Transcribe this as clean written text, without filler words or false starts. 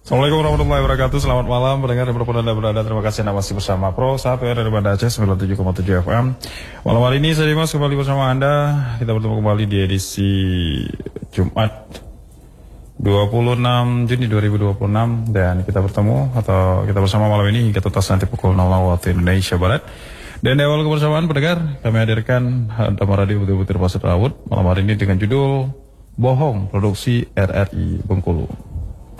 Assalamualaikum warahmatullahi wabarakatuh. Selamat malam pendengar dimanapun Anda berada. Terima kasih Anda masih bersama Pro 1 dari Banda Aceh 97,7 FM. Malam hari ini saya Dimas kembali bersama Anda. Kita bertemu kembali di edisi Jumat 26 Juni 2026 dan kita bersama malam ini hingga tuntas nanti pukul 00 waktu Indonesia Barat. Dan di awal kebersamaan pendengar kami hadirkan Dama Radio Butir Pasir Laut malam hari ini dengan judul Bohong Produksi RRI Bengkulu.